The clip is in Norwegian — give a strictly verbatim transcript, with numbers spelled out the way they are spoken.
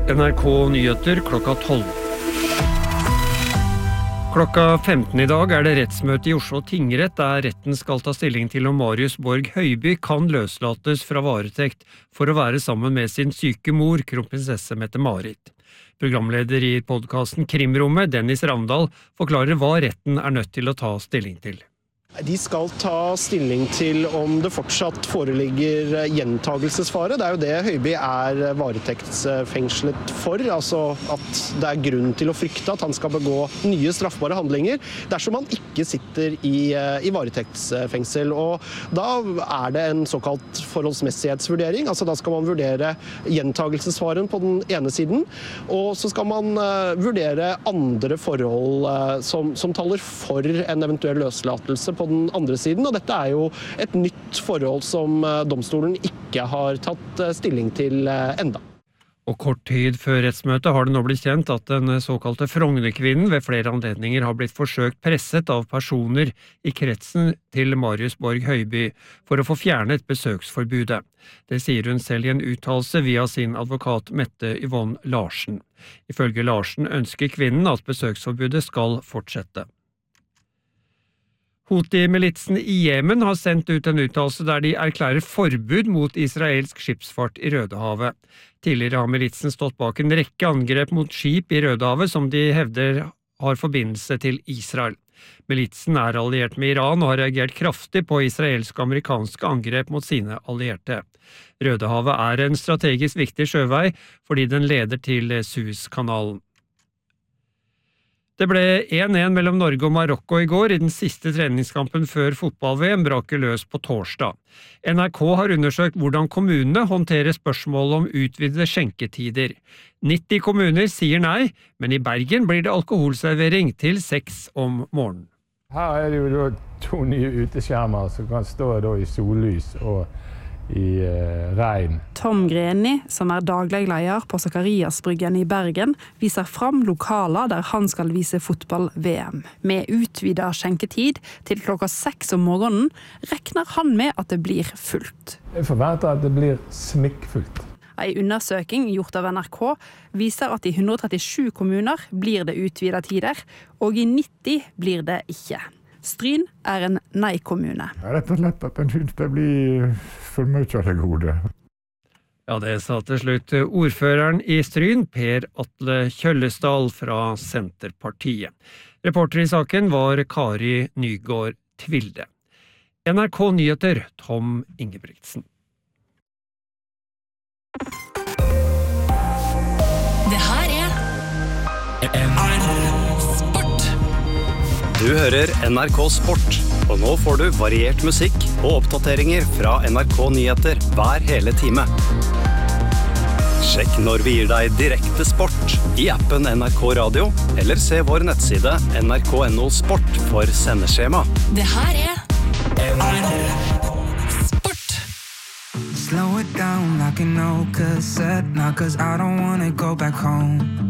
N R K Nyheter klokka tolv. Klokka femten i dag er det rettsmøte i Oslo tingrett der retten skal ta stilling til om Marius Borg Høiby kan løslates fra varetekt for å være sammen med sin syke mor, kronprinsesse Mette-Marit. Programleder i podcasten Krimrommet, Dennis Ravndal, forklarer hva retten er nødt til å ta stilling til. De skal ta stilling til om det fortsatt foreligger gjentagelsesfare. Det er jo det Høiby er varetektsfengslet for, altså at det er grunn til å frykte at han skal begå nye straffbare handlinger dersom han ikke sitter i, i varetektsfengsel. Og da er det en såkalt forholdsmessighetsvurdering, altså da skal man vurdere gjentagelsesfaren på den ene siden, og så skal man uh, vurdere andre forhold uh, som, som taler for en eventuell løslatelse på den andre siden, og dette er jo et nytt forhold som domstolen ikke har tatt stilling til enda. Og kort tid før rettsmøtet har det nå blitt kjent at den såkalte Frognerkvinnen ved flere anledninger har blitt forsøkt presset av personer i kretsen til Marius Borg Høiby for å få fjernet besøksforbudet. Det sier hun selv i en uttalelse via sin advokat Mette Yvonne Larsen. Ifølge Larsen ønsker kvinnen at besøksforbudet skal fortsette. Houthi-militsen i Jemen har sendt ut en uttalelse der de erklærer forbud mot israelsk skipsfart i Rødehavet. Tidligere har militsen stått bak en rekke angrep mot skip i Rødehavet som de hevder har forbindelse til Israel. Militsen er alliert med Iran og har reagert kraftig på israelske og amerikanske angrep mot sine allierte. Rødehavet er en strategisk viktig sjøvei fordi den leder til Suezkanalen. Det ble én én mellom Norge og Marokko i går i den siste treningskampen før fotball-V M braker løs på torsdag. N R K har undersøkt hvordan kommunene håndterer spørsmål om utvidede skjenketider. nitti kommuner sier nei, men i Bergen blir det alkoholservering til seks om morgenen. Her er det jo da to nye uteskjermer som kan stå da i sollys og i uh, regn. Tom Greni, som er daglig leder på Zakariasbryggen i Bergen, viser fram lokaler der han skal vise fotball-V M. Med utvidet skjenketid til klokka seks om morgenen rekner han med at det blir fullt. Jeg forventer at det blir smikkfullt. En undersøking gjort av N R K viser at i hundre og trettisju kommuner blir det utvidet tider, og i nitti blir det ikke. Stryn er en nei-kommune. Rett og slett at den synes det blir for mye av det gode. Ja, det sa til slutt ordføreren i Stryn, Per Atle Kjøllesdal fra Senterpartiet. Reporter i saken var Kari Nygaard Tvilde. N R K Nyheter, Tom Ingebrigtsen. Det her er N R K Sport. Du hører N R K Sport, og nå får du variert musikk og oppdateringer fra N R K Nyheter hver hele time. Sjekk når vi gir deg direkte sport i appen N R K Radio, eller se vår nettside N R K N O Sport for sendeskjema. Det her er N R K Sport. Slow it down like an old cassette, not cause I don't wanna go back home.